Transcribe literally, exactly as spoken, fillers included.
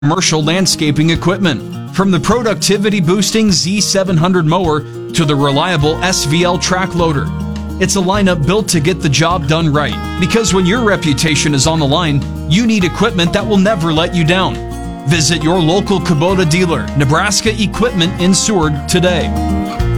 commercial landscaping equipment. From the productivity-boosting Z seven hundred mower to the reliable S V L track loader, it's a lineup built to get the job done right. Because when your reputation is on the line, you need equipment that will never let you down. Visit your local Kubota dealer, Nebraska Equipment in Seward, today.